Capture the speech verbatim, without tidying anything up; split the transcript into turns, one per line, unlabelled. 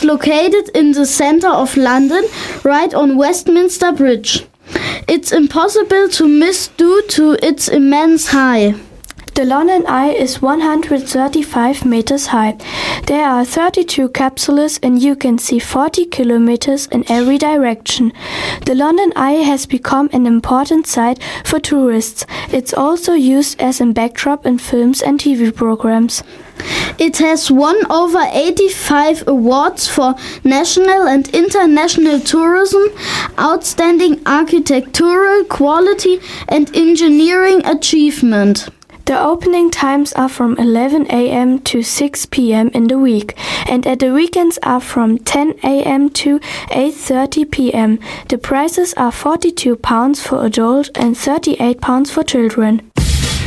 located in the center of London, right on Westminster Bridge. It's impossible to miss due to its immense height.
The London Eye is one hundred thirty-five meters high. There are thirty-two capsules and you can see forty kilometers in every direction. The London Eye has become an important site for tourists. It's also used as a backdrop in films and T V programs.
It has won over eighty-five awards for national and international tourism, outstanding architectural quality and engineering achievement.
The opening times are from eleven a m to six p m in the week, and at the weekends are from ten a m to eight thirty p m. The prices are forty-two pounds for adults and thirty-eight pounds for children.